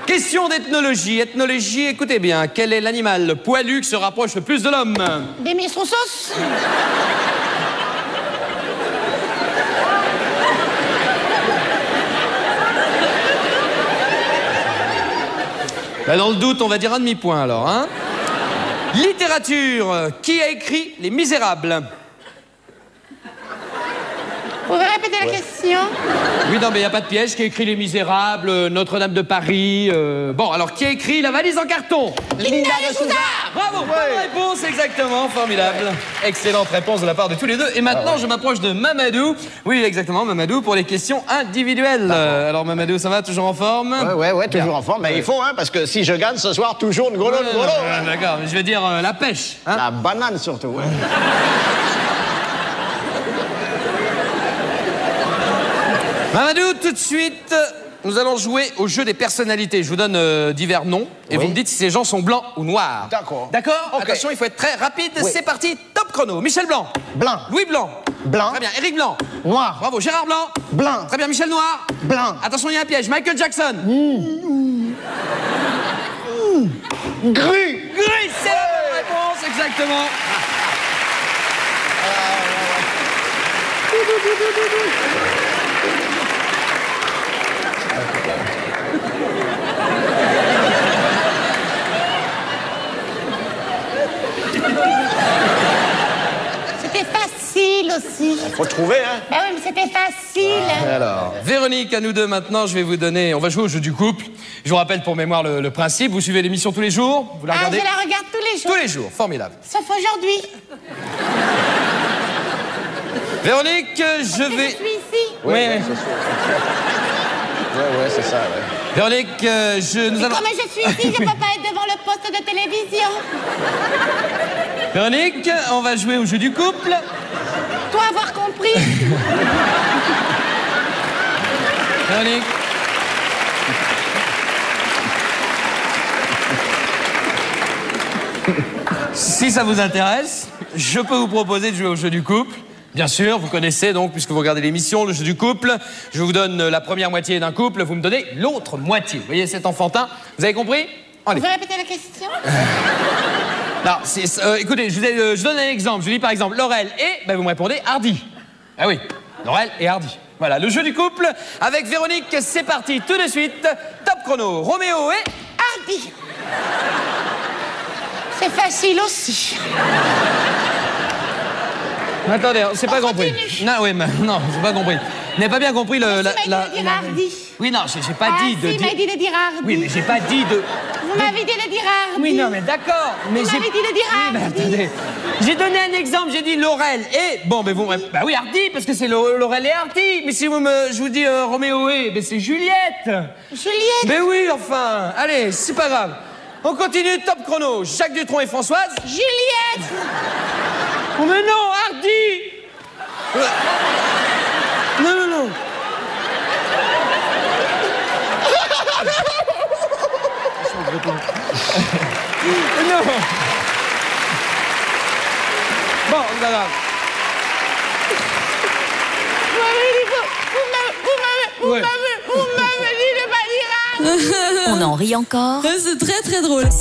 Question d'ethnologie. Ethnologie, écoutez bien. Quel est l'animal poilu qui se rapproche le plus de l'homme? Des mistrosos. Ben, dans le doute, on va dire un demi-point alors, hein. Littérature. Qui a écrit Les Misérables? Vous pouvez répéter la question? Oui, non, mais il n'y a pas de piège. Qui a écrit Les Misérables, Notre-Dame de Paris... Bon, alors, qui a écrit La valise en carton? Linda de Souza. Bravo, bonne réponse, exactement, formidable. Excellente réponse de la part de tous les deux. Et maintenant, je m'approche de Mamadou. Oui, exactement, Mamadou, pour les questions individuelles. Alors, Mamadou, ça va, toujours en forme? Ouais, toujours en forme. Mais il faut, hein, parce que si je gagne ce soir, toujours une grelotte, D'accord, mais je vais dire la pêche. Hein? La banane, surtout. Hein. Mamadou, tout de suite, nous allons jouer au jeu des personnalités. Je vous donne divers noms et vous me dites si ces gens sont blancs ou noirs. D'accord. D'accord? Okay. Attention, il faut être très rapide. Oui. C'est parti, top chrono. Michel Blanc. Blanc. Louis Blanc. Blanc. Très bien. Éric Blanc. Noir. Bravo. Gérard Blanc. Blanc. Très bien. Michel Noir. Blanc. Attention, il y a un piège. Michael Jackson. Gris. Gris, c'est la bonne réponse, exactement. C'était facile aussi. Faut trouver, hein. Bah oui, mais c'était facile. Alors, Véronique, à nous deux maintenant, je vais vous donner... On va jouer au jeu du couple. Je vous rappelle pour mémoire le principe. Vous suivez l'émission tous les jours? Vous la regardez? Je la regarde tous les jours. Tous les jours, formidable. Sauf aujourd'hui. Véronique, je vais... Je suis ici. Oui, Ouais, c'est ça, ouais. Véronique, nous allons... Comme je suis ici, je peux pas être devant le poste de télévision. Véronique, on va jouer au jeu du couple. Toi avoir compris. Véronique. Si ça vous intéresse, je peux vous proposer de jouer au jeu du couple. Bien sûr, vous connaissez donc, puisque vous regardez l'émission, le jeu du couple. Je vous donne la première moitié d'un couple, vous me donnez l'autre moitié. Vous voyez cet enfantin? Vous avez compris? Allez. Vous pouvez répéter la question? Non, écoutez, je donne un exemple. Je dis par exemple Laurel et, ben vous me répondez Hardy. Ah oui, Laurel et Hardy. Voilà, le jeu du couple avec Véronique, c'est parti tout de suite. Top chrono, Roméo et Hardy. C'est facile aussi. Attendez, c'est pas compris. Continue. Non, oui, mais non, j'ai pas compris. Vous n'avez pas bien compris le... Il m'a dit de dire Hardy. Oui, non, j'ai pas dit de il m'a dit de dire Hardy. Oui, mais j'ai pas dit de... Vous m'avez dit de dire Hardy. Oui, non, mais d'accord. Mais Vous m'avez dit de dire Oui, mais Hardy. attendez. J'ai donné un exemple, j'ai dit Laurel et... Bon, mais vous... Bah oui, Hardy, parce que c'est Laurel et Hardy. Mais si je vous dis Roméo et... Ben c'est Juliette. Juliette. Mais oui, enfin. Allez, c'est pas grave. On continue, top chrono. Jacques Dutronc et Françoise. Juliette. Oh, mais non, Hardy. Non. Non. Bon, c'est pas grave. Vous m'avez dit de pas dire Hardy. On en rit encore. C'est très très drôle.